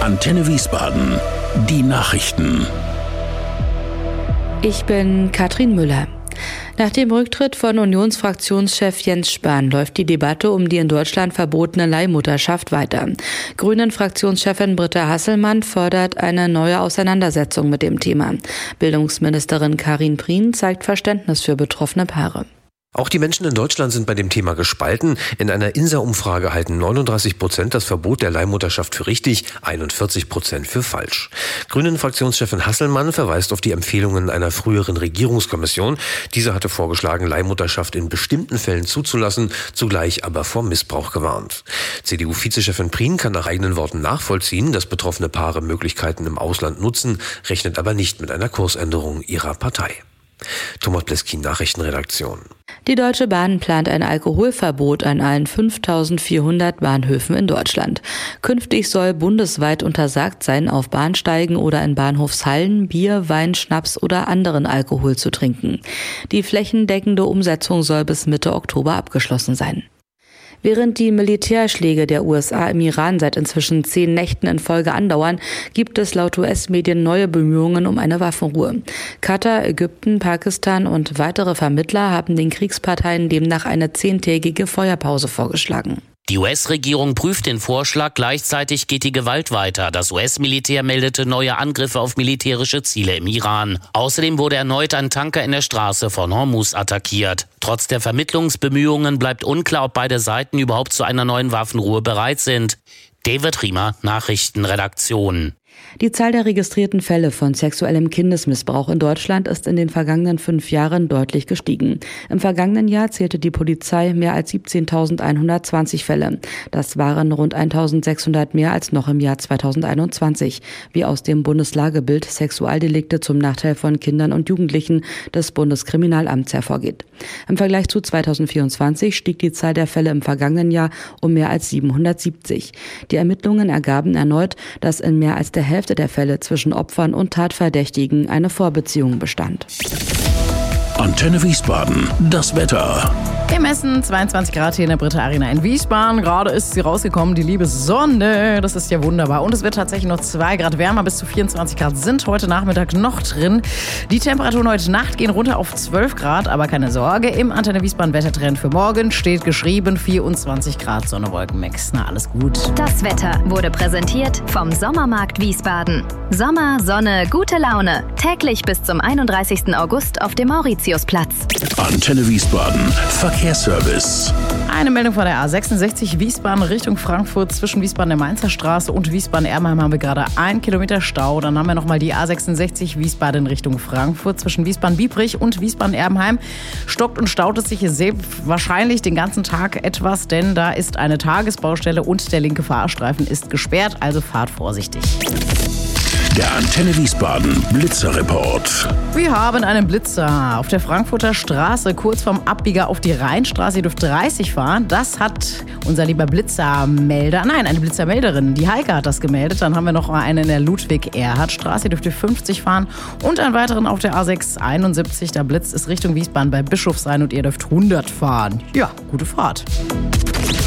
Antenne Wiesbaden. Die Nachrichten. Ich bin Katrin Müller. Nach dem Rücktritt von Unionsfraktionschef Jens Spahn läuft die Debatte um die in Deutschland verbotene Leihmutterschaft weiter. Grünen-Fraktionschefin Britta Hasselmann fordert eine neue Auseinandersetzung mit dem Thema. Bildungsministerin Karin Prien zeigt Verständnis für betroffene Paare. Auch die Menschen in Deutschland sind bei dem Thema gespalten. In einer INSA-Umfrage halten 39% das Verbot der Leihmutterschaft für richtig, 41% für falsch. Grünen-Fraktionschefin Hasselmann verweist auf die Empfehlungen einer früheren Regierungskommission. Diese hatte vorgeschlagen, Leihmutterschaft in bestimmten Fällen zuzulassen, zugleich aber vor Missbrauch gewarnt. CDU-Vizechefin Prien kann nach eigenen Worten nachvollziehen, dass betroffene Paare Möglichkeiten im Ausland nutzen, rechnet aber nicht mit einer Kursänderung ihrer Partei. Thomas Bleskin, Nachrichtenredaktion. Die Deutsche Bahn plant ein Alkoholverbot an allen 5.400 Bahnhöfen in Deutschland. Künftig soll bundesweit untersagt sein, auf Bahnsteigen oder in Bahnhofshallen Bier, Wein, Schnaps oder anderen Alkohol zu trinken. Die flächendeckende Umsetzung soll bis Mitte Oktober abgeschlossen sein. Während die Militärschläge der USA im Iran seit inzwischen 10 Nächten in Folge andauern, gibt es laut US-Medien neue Bemühungen um eine Waffenruhe. Katar, Ägypten, Pakistan und weitere Vermittler haben den Kriegsparteien demnach eine 10-tägige Feuerpause vorgeschlagen. Die US-Regierung prüft den Vorschlag, gleichzeitig geht die Gewalt weiter. Das US-Militär meldete neue Angriffe auf militärische Ziele im Iran. Außerdem wurde erneut ein Tanker in der Straße von Hormuz attackiert. Trotz der Vermittlungsbemühungen bleibt unklar, ob beide Seiten überhaupt zu einer neuen Waffenruhe bereit sind. David Riemer, Nachrichtenredaktion. Die Zahl der registrierten Fälle von sexuellem Kindesmissbrauch in Deutschland ist in den vergangenen 5 Jahren deutlich gestiegen. Im vergangenen Jahr zählte die Polizei mehr als 17.120 Fälle. Das waren rund 1.600 mehr als noch im Jahr 2021, wie aus dem Bundeslagebild Sexualdelikte zum Nachteil von Kindern und Jugendlichen des Bundeskriminalamts hervorgeht. Im Vergleich zu 2024 stieg die Zahl der Fälle im vergangenen Jahr um mehr als 770. Die Ermittlungen ergaben erneut, dass in mehr als der Hälfte der Fälle zwischen Opfern und Tatverdächtigen eine Vorbeziehung bestand. Antenne Wiesbaden. Das Wetter. Im Essen 22 Grad hier in der Britta Arena in Wiesbaden. Gerade ist sie rausgekommen, die liebe Sonne. Das ist ja wunderbar. Und es wird tatsächlich noch 2 Grad wärmer. Bis zu 24 Grad sind heute Nachmittag noch drin. Die Temperaturen heute Nacht gehen runter auf 12 Grad. Aber keine Sorge, im Antenne Wiesbaden Wettertrend für morgen steht geschrieben 24 Grad Sonne, Wolkenmix. Na, alles gut. Das Wetter wurde präsentiert vom Sommermarkt Wiesbaden. Sommer, Sonne, gute Laune. Täglich bis zum 31. August auf dem Mauritiusplatz. Antenne Wiesbaden. Verkehrsservice. Eine Meldung von der A66 Wiesbaden Richtung Frankfurt. Zwischen Wiesbaden der Mainzer Straße und Wiesbaden-Erbenheim haben wir gerade 1 Kilometer Stau. Dann haben wir nochmal die A66 Wiesbaden Richtung Frankfurt. Zwischen Wiesbaden-Biebrich und Wiesbaden-Erbenheim stockt und staut es sich sehr wahrscheinlich den ganzen Tag etwas, denn da ist eine Tagesbaustelle und der linke Fahrstreifen ist gesperrt. Also fahrt vorsichtig. Der Antenne Wiesbaden Blitzerreport. Wir haben einen Blitzer auf der Frankfurter Straße, kurz vorm Abbieger auf die Rheinstraße. Ihr dürft 30 fahren. Das hat unser lieber eine Blitzermelderin. Die Heike hat das gemeldet. Dann haben wir noch einen in der Ludwig-Erhard-Straße. Ihr dürft 50 fahren. Und einen weiteren auf der A671. Da blitzt es Richtung Wiesbaden bei Bischofsrhein und ihr dürft 100 fahren. Ja, gute Fahrt.